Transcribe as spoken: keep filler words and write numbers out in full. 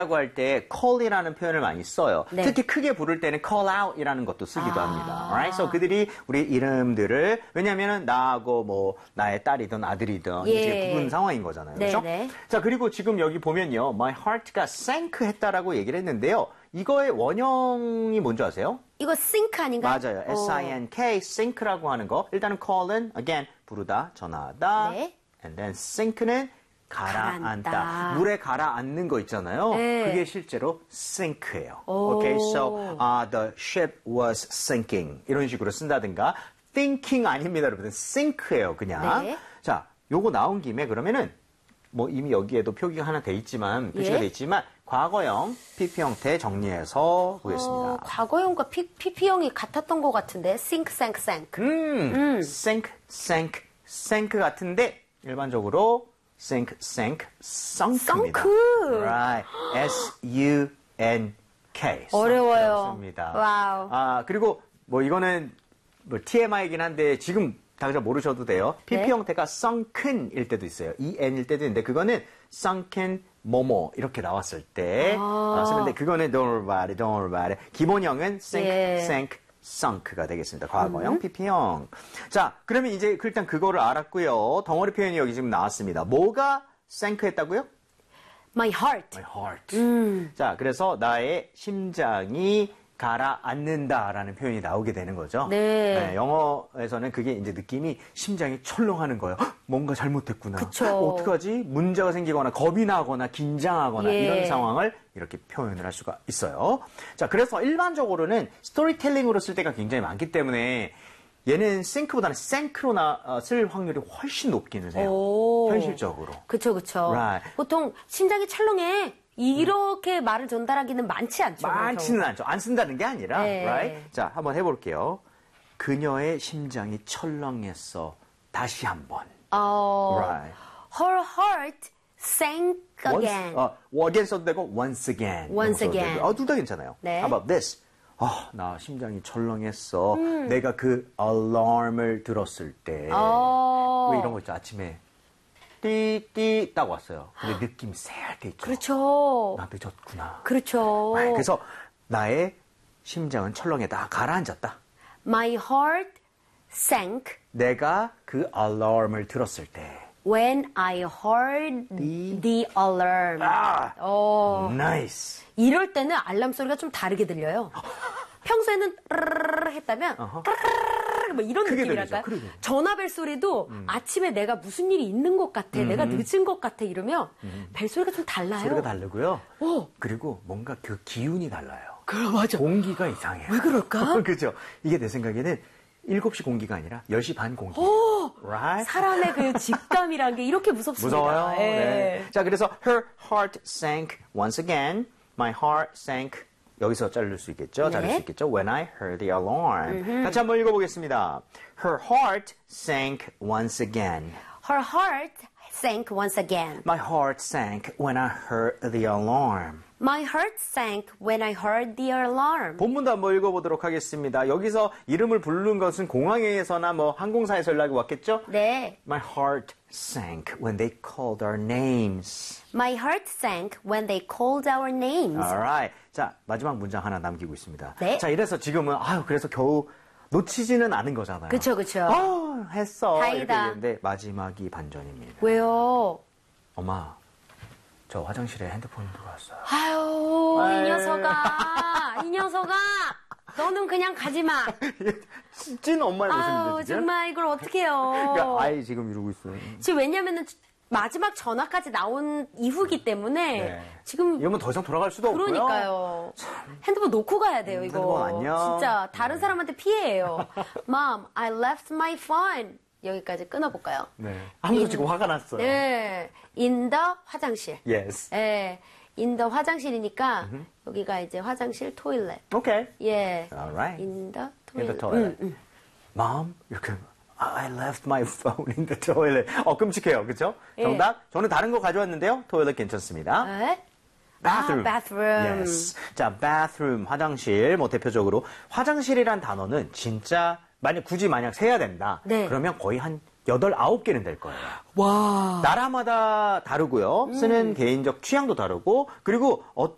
라고 할 때 call이라는 표현을 많이 써요. 네. 특히 크게 부를 때는 call out이라는 것도 쓰기도 아. 합니다. Alright? So 그들이 우리 이름들을 왜냐하면 나하고 뭐 나의 딸이든 아들이든 예. 이제 부른 상황인 거잖아요. 네, 그렇죠? 네. 자 그리고 지금 여기 보면요, my heart가 sank 했다라고 얘기를 했는데요. 이거의 원형이 뭔지 아세요? 이거 sink 아닌가? 맞아요. S-I-N-K, sink라고 하는 거. 일단은 call은 again 부르다, 전하다. 네. And then sink는 가라앉다. 가라앉다. 물에 가라앉는 거 있잖아요. 네. 그게 실제로 sink예요. 오. Okay, so uh, the ship was sinking. 이런 식으로 쓴다든가 thinking 아닙니다, 여러분. sink예요, 그냥. 네. 자, 요거 나온 김에 그러면은 뭐 이미 여기에도 표기가 하나 돼 있지만 표시가 예. 돼 있지만 과거형 피피 형태 정리해서 보겠습니다. 어, 과거형과 피, 피피형이 같았던 것 같은데 sink, sank, sank. 음, sink, sank, sank 같은데 일반적으로 sink, sank, sunk입니다. sunk. Right, S-U-N-K. 어려워요. 습니다. 와우. 아 그리고 뭐 이거는 뭐 티엠아이이긴 한데 지금 당장 모르셔도 돼요. 피피 네. 형태가 sunken일 때도 있어요. E-N일 때도 있는데 그거는 sunken 뭐뭐 이렇게 나왔을 때 아. 아, 쓰는데 그거는 don't worry about it, don't worry about it. 기본형은 sink, 예. sank, sunk가 되겠습니다. 과거형, 피피형. 자, 그러면 이제 일단 그거를 알았고요. 덩어리 표현이 여기 지금 나왔습니다. 뭐가 sank 했다고요? My heart. My heart. 음. 자, 그래서 나의 심장이 가라앉는다라는 표현이 나오게 되는 거죠. 네. 영어에서는 그게 이제 느낌이 심장이 철렁하는 거예요. 헉, 뭔가 잘못됐구나. 그쵸. 어, 어떡하지? 문제가 생기거나 겁이 나거나 긴장하거나 예. 이런 상황을 이렇게 표현을 할 수가 있어요. 자, 그래서 일반적으로는 스토리텔링으로 쓸 때가 굉장히 많기 때문에 얘는 sink보다는 sank로 나, 어, 쓸 확률이 훨씬 높기는 해요. 오. 현실적으로. 그쵸, 그쵸. Right. 보통 심장이 찰렁해. 이렇게 음. 말을 전달하기는 많지 않죠. 많지는 않죠. 안 쓴다는 게 아니라, 네. right? 자, 한번 해볼게요. 그녀의 심장이 철렁했어. 다시 한번. 어, Right. Her heart sank again. Once, 어, again 써도 되고, once again. Once 써도 again. 되고. 어, 둘 다 괜찮아요. 네. How about this? 아, 나 심장이 철렁했어. 음. 내가 그 알람을 들었을 때. 어. 왜 이런 거 있죠? 아침에 띠띠 딱 왔어요. 근데 느낌 쎄할 때 있죠. 그렇죠. 나 늦었구나. 그렇죠. 아, 그래서 나의 심장은 철렁했다. 가라앉았다. My heart sank 내가 그 알람을 들었을 때. when I heard The- the alarm. 아, 어, 나이스. 이럴 때는 알람 소리가 좀 다르게 들려요. 평소에는 르르르 했다면 어허. 르르르 뭐 이런 크게 느낌이랄까요? 들리죠. 크게. 전화벨 소리도 아침에 내가 무슨 일이 있는 것 같아, 내가 늦은 것 같아 이러면 벨 소리가 좀 달라요. 소리가 다르고요. 오. 그리고 뭔가 그 기운이 달라요. 그래, 맞아. 공기가 이상해요. 왜 그럴까? 그죠? 이게 내 생각에는 일곱 시 공기가 아니라 열 시 반 공기. 오, Right? 사람의 그 직감이란 게 이렇게 무섭습니다. 무서워요. 예. 네. 자, 그래서 her heart sank once again. My heart sank. 여기서 자를 수 있겠죠? 네. 자를 수 있겠죠? When I heard the alarm. 같이 한번 읽어보겠습니다. Her heart sank once again. Her heart sank once again. My heart sank when I heard the alarm. My heart sank when I heard the alarm. 본문도 한번 읽어보도록 하겠습니다. 여기서 이름을 부른 것은 공항에서나 뭐 항공사에서 연락이 왔겠죠? 네. My heart sank when they called our names. My heart sank when they called our names. Alright. 자, 마지막 문장 하나 남기고 있습니다. 네. 자, 이래서 지금은, 아유, 그래서 겨우 놓치지는 않은 거잖아요. 그쵸, 그쵸. 아, 했어. 다행이다. 이렇게 얘기했는데, 마지막이 반전입니다. 왜요? 엄마, 저 화장실에 핸드폰 두고 왔어요. 아유, 이 에이. 녀석아. 이 녀석아. 너는 그냥 가지 마. 찐 엄마의 모습인데, 아유, 지금? 정말 이걸 어떡해요. 그러니까 아이 지금 이러고 있어요. 지금 왜냐면은 마지막 전화까지 나온 이후기 때문에 네. 지금 이러면 더 이상 돌아갈 수도 없고요. 그러니까요. 핸드폰 놓고 가야 돼요, 이거. 핸드폰 안녕. 진짜 다른 사람한테 피해예요. Mom, I left my phone. 여기까지 끊어볼까요? 네. 아무도 지금 화가 났어요. 네. In the 화장실. Yes. 네. In the 화장실이니까 여기가 이제 화장실 토일렛. Okay. 예. Alright. In the In the toilet. toilet. 음, 음. Mom, 이렇게 I left my phone in the toilet. 어, 끔찍해요. 그렇죠? 예. 정답. 저는 다른 거 가져왔는데요. 토일렛 괜찮습니다. 네? bathroom. 아, bathroom. Yes. 자, bathroom, 화장실. 뭐 대표적으로 화장실이란 단어는 진짜 만약 굳이 만약 세야 된다. 네. 그러면 거의 한 여덟, 아홉 개는 될 거예요. 와. 나라마다 다르고요. 쓰는 개인적 취향도 다르고 그리고 어떤